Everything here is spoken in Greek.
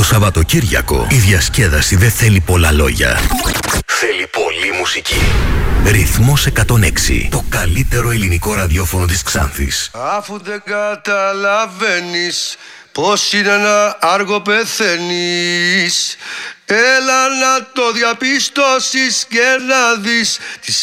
Σαββατοκύριακο η διασκέδαση δεν θέλει πολλά λόγια. Θέλει πολλή μουσική. Ρυθμός 106. Το καλύτερο ελληνικό ραδιόφωνο της Ξάνθης. Αφού δεν καταλαβαίνεις πως είναι να άργο πεθαίνεις, έλα να το διαπιστώσεις και να δεις τις